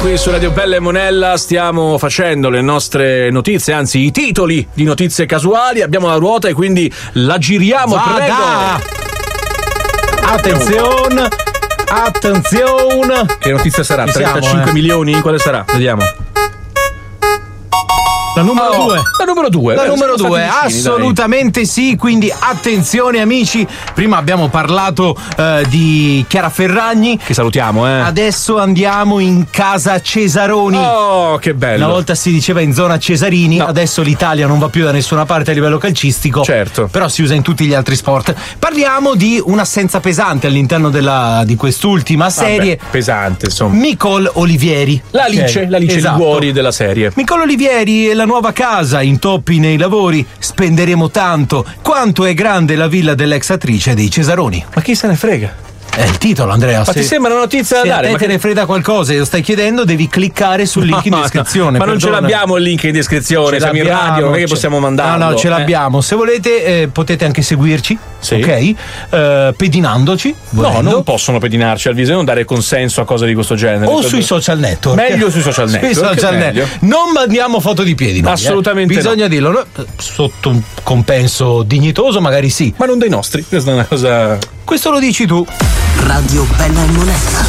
Qui su Radio Bella e Monella stiamo facendo le nostre notizie, anzi i titoli di notizie casuali. Abbiamo la ruota e quindi la giriamo. Prego. Attenzione. Che notizia sarà? Ci 35 siamo, milioni? Quale sarà? Vediamo. La numero 2. La numero 2. La numero 2, assolutamente sì, quindi attenzione amici, prima abbiamo parlato di Chiara Ferragni. Che salutiamo, Adesso andiamo in casa Cesaroni. Oh, che bello. Una volta si diceva in zona Cesarini, no. Adesso l'Italia non va più da nessuna parte a livello calcistico. Certo. Però si usa in tutti gli altri sport. Parliamo di un'assenza pesante all'interno di quest'ultima serie. Pesante, insomma. Nicole Olivieri. La Alice Esatto. Liguori della serie. Nicole Olivieri e la nuova casa, intoppi nei lavori, spenderemo tanto. Quanto è grande la villa dell'ex attrice dei Cesaroni? Ma chi se ne frega? È il titolo, Andrea. Ma ti sembra una notizia da dare? Se a te te ne frega qualcosa e lo stai chiedendo, devi cliccare sul link in descrizione. Ma non ce l'abbiamo il link in descrizione, siamo in radio, non è che possiamo mandarlo. No, ce l'abbiamo. Se volete potete anche seguirci, sì. Ok? Pedinandoci. No, non possono pedinarci al viso e non dare consenso a cose di questo genere. O sui social network. Meglio sui social network. Sui social network. Non mandiamo foto di piedi. Assolutamente Bisogna dirlo. No? Sotto un compenso dignitoso, magari sì. Ma non dei nostri. Questa è una cosa. Questo lo dici tu. Radio Bella e Monella.